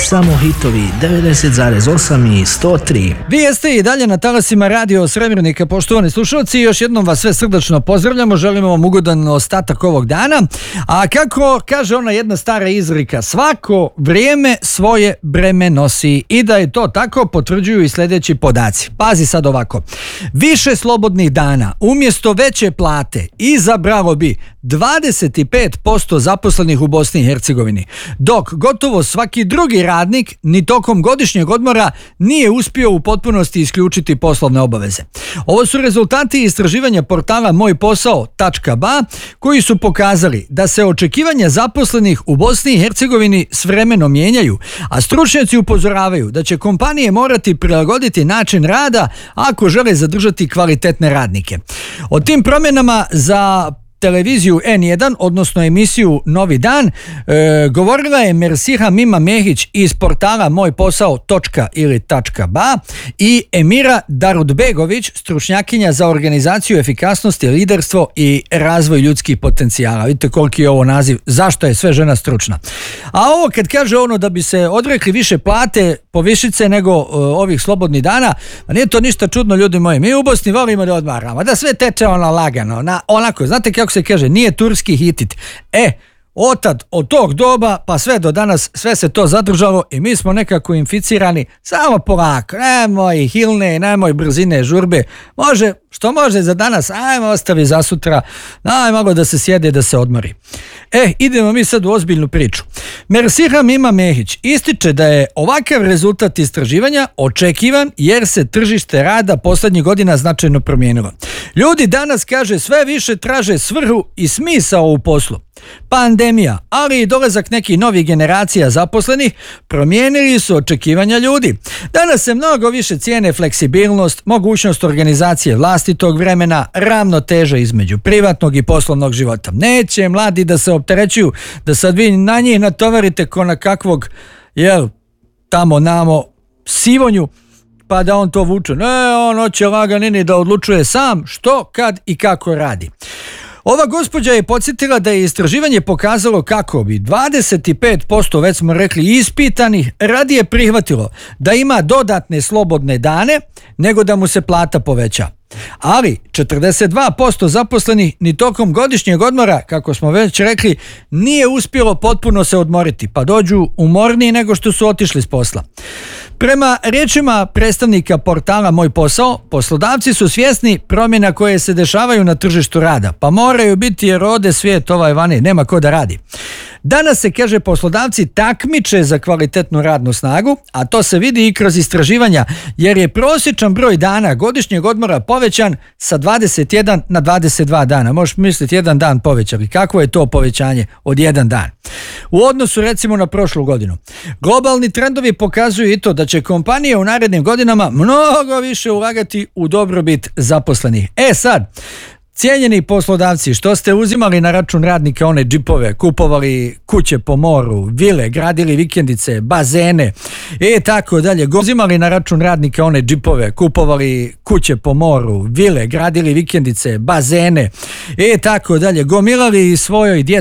Samo hitovi 90,8 i 103. Vi jeste i dalje na talasima Radio Srebrnika, poštovani slušalci, još jednom vas sve srdačno pozdravljamo, želimo vam ugodan ostatak ovog dana. A kako kaže ona jedna stara izreka, svako vrijeme svoje breme nosi, i da je to tako potvrđuju i sljedeći podaci. Pazi sad ovako, više slobodnih dana umjesto veće plate izabralo bi 25% zaposlenih u Bosni i Hercegovini, dok gotovo svaki drugi radnik ni tokom godišnjeg odmora nije uspio u potpunosti isključiti poslovne obaveze. Ovo su rezultati istraživanja portala mojposao.ba koji su pokazali da se očekivanja zaposlenih u Bosni i Hercegovini s vremenom mijenjaju, a stručnjaci upozoravaju da će kompanije morati prilagoditi način rada ako žele zadržati kvalitetne radnike. O tim promjenama za televiziju N1, odnosno emisiju Novi dan, govorila je Mersiha Mima Mehić iz portala mojposao.ba i Emira Darudbegović, stručnjakinja za organizaciju, efikasnosti, liderstvo i razvoj ljudskih potencijala. Vidite koliki je ovo naziv, zašto je sve žena stručna. A ovo kad kaže ono da bi se odrekli više plate, povišice nego ovih slobodnih dana, nije to ništa čudno, ljudi moji. Mi u Bosni volimo da odmaramo, da sve teče ono lagano, onako, znate kako se kaže, nije turski hitit. Od tog doba pa sve do danas sve se to zadržalo i mi smo nekako inficirani, samo polako, nemoj hilne, nemoj brzine, žurbe, što može za danas, ajmo ostavi za sutra, malo da se sjede, da se odmori. Idemo mi sad u ozbiljnu priču. Mersiha Mima Mehić ističe da je ovakav rezultat istraživanja očekivan jer se tržište rada posljednjih godina značajno promijenilo. Ljudi danas, kaže, sve više traže svrhu i smisao u poslu. Pandemija, ali i dolazak nekih novih generacija zaposlenih promijenili su očekivanja ljudi. Danas se mnogo više cijene fleksibilnost, mogućnost organizacije vlastitog vremena, ravnoteža između privatnog i poslovnog života. Neće mladi da se opterećuju, da sad vi na njih natovarite ko na kakvog, tamo namo sivonju, pa da on to vuče. Ne, on hoće laganini da odlučuje sam što, kad i kako radi. Ova gospođa je podsjetila da je istraživanje pokazalo kako bi 25%, već smo rekli, ispitanih radije prihvatilo da ima dodatne slobodne dane nego da mu se plata poveća. Ali 42% zaposlenih ni tokom godišnjeg odmora, kako smo već rekli, nije uspjelo potpuno se odmoriti, pa dođu umorniji nego što su otišli s posla. Prema riječima predstavnika portala Moj posao, poslodavci su svjesni promjena koje se dešavaju na tržištu rada, pa moraju biti jer ode svijet ovaj vani, nema ko da radi. Danas se, kaže, poslodavci takmiče za kvalitetnu radnu snagu, a to se vidi i kroz istraživanja, jer je prosječan broj dana godišnjeg odmora povećan sa 21 na 22 dana. Možeš misliti, jedan dan povećali. Kakvo je to povećanje od jedan dan? U odnosu recimo na prošlu godinu. Globalni trendovi pokazuju i to da će kompanije u narednim godinama mnogo više ulagati u dobrobit zaposlenih. Sad, cijenjeni poslodavci, što ste uzimali na račun radnika one džipove, kupovali kuće po moru, vile, gradili vikendice, bazene i tako dalje, uzimali na račun radnika one džipove, kupovali kuće po moru, vile, gradili vikendice, bazene i tako dalje, gomilali svojoj djeci